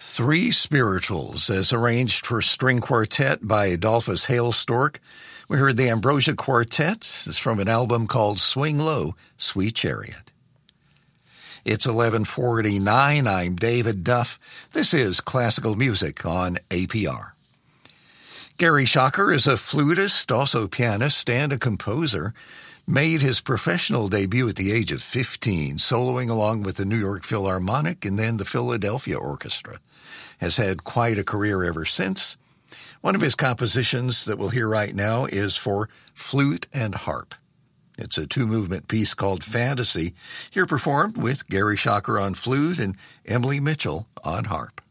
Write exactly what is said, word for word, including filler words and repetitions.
Three Spirituals, as arranged for string quartet by Adolphus Hale Stork. We heard the Ambrosia Quartet. It's from an album called Swing Low, Sweet Chariot. It's eleven forty-nine. I'm David Duff. This is Classical Music on A P R. Gary Schocker is a flutist, also pianist, and a composer. Made his professional debut at the age of fifteen, soloing along with the New York Philharmonic and then the Philadelphia Orchestra. Has had quite a career ever since. One of his compositions that we'll hear right now is for flute and harp. It's a two-movement piece called Fantasy, here performed with Gary Schocker on flute and Emily Mitchell on harp.